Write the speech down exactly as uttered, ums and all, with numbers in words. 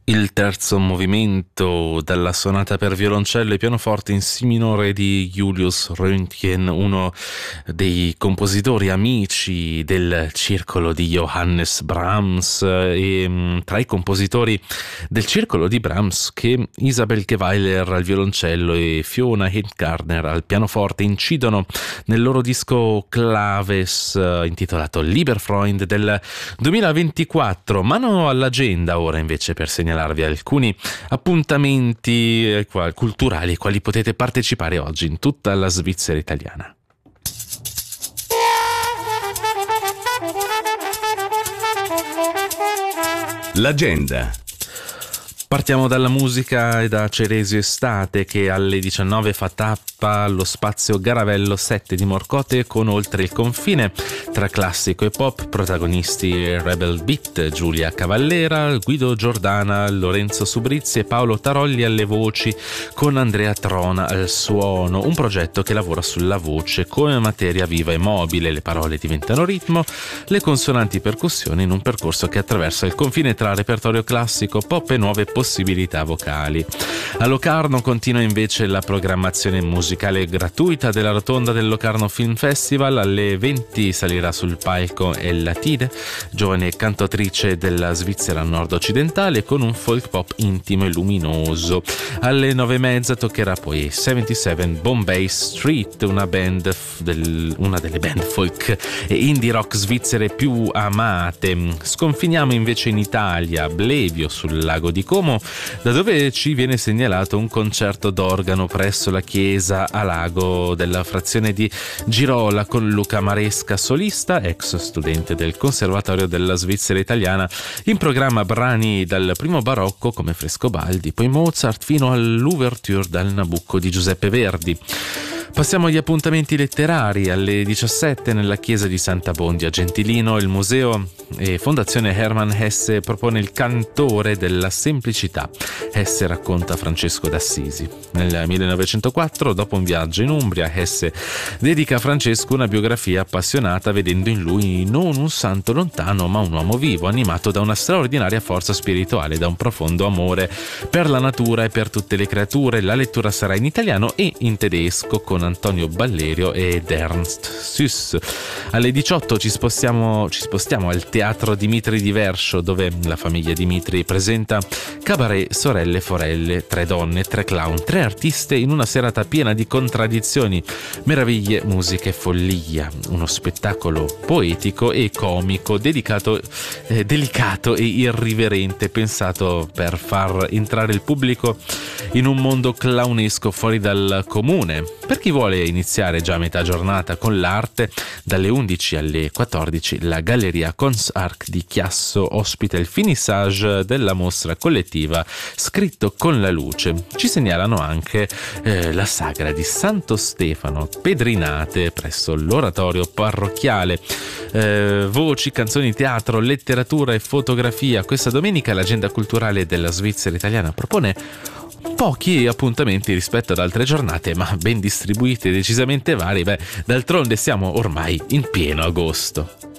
Il terzo movimento dalla sonata per violoncello e pianoforte in si minore di Julius Röntgen, uno dei compositori amici del circolo di Johannes Brahms e tra i compositori del circolo di Brahms che Isabel Geweiler al violoncello e Fiona Hildgartner al pianoforte incidono nel loro disco Claves intitolato Lieberfreund del duemilaventiquattro. Mano all'agenda ora invece per segnalare alcuni appuntamenti culturali ai quali potete partecipare oggi in tutta la Svizzera italiana. L'agenda. Partiamo dalla musica e da Ceresio Estate che alle diciannove fa tappa allo spazio Garavello sette di Morcote con Oltre il confine, tra classico e pop, protagonisti Rebel Beat, Giulia Cavallera, Guido Giordana, Lorenzo Subrizzi e Paolo Tarolli alle voci con Andrea Trona al suono, un progetto che lavora sulla voce come materia viva e mobile, le parole diventano ritmo, le consonanti percussioni in un percorso che attraversa il confine tra repertorio classico, pop e nuove possibilità vocali. A Locarno continua invece la programmazione musicale gratuita della rotonda del Locarno Film Festival. Alle venti salirà sul palco Ella Tide, giovane cantautrice della Svizzera nord-occidentale con un folk pop intimo e luminoso. Alle nove e mezza toccherà poi settantasette Bombay Street, una band del, una delle band folk e indie rock svizzere più amate. Sconfiniamo invece in Italia, Blevio sul lago di Como, da dove ci viene segnalato un concerto d'organo presso la chiesa a lago della frazione di Girola con Luca Maresca solista, ex studente del Conservatorio della Svizzera italiana. In programma brani dal primo barocco come Frescobaldi, poi Mozart fino all'ouverture dal Nabucco di Giuseppe Verdi. Passiamo agli appuntamenti letterari. Alle diciassette nella chiesa di Santa Bondi a Gentilino il museo e Fondazione Hermann Hesse propone Il cantore della semplicità. Hesse racconta Francesco d'Assisi. Nel millenovecentoquattro, dopo un viaggio in Umbria, Hesse dedica a Francesco una biografia appassionata, vedendo in lui non un santo lontano ma un uomo vivo, animato da una straordinaria forza spirituale, da un profondo amore per la natura e per tutte le creature. La lettura sarà in italiano e in tedesco con Antonio Ballerio ed Ernst Süss. Alle diciotto ci spostiamo, ci spostiamo al Teatro Dimitri di Verscio, dove la famiglia Dimitri presenta Cabaret Sorelle Forelle, tre donne, tre clown, tre artiste in una serata piena di contraddizioni, meraviglie, musica e follia. Uno spettacolo poetico e comico, dedicato, eh, delicato e irriverente, pensato per far entrare il pubblico in un mondo clownesco fuori dal comune. Per chi vuole iniziare già a metà giornata con l'arte, dalle undici alle quattordici la Galleria Consarc di Chiasso ospita il finissage della mostra collettiva Scritto con la luce. Ci segnalano anche eh, la sagra di Santo Stefano, Pedrinate presso l'oratorio parrocchiale. Eh, voci, canzoni, teatro, letteratura e fotografia. Questa domenica l'agenda culturale della Svizzera italiana propone pochi appuntamenti rispetto ad altre giornate, ma ben distribuiti e decisamente vari. Beh, d'altronde siamo ormai in pieno agosto.